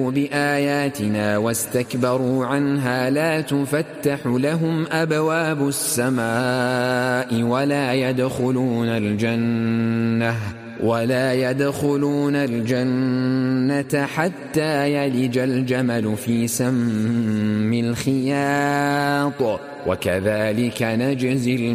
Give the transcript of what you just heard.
بآياتنا واستكبروا عنها لا تفتح لهم أبواب السماء ولا يدخلون الجنة حتى يلج الجمل في سم الخياط وكذلك نجزي